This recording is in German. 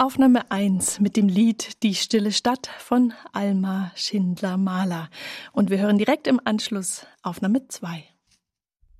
Aufnahme 1 mit dem Lied Die stille Stadt von Alma Schindler-Mahler. Und wir hören direkt im Anschluss Aufnahme 2.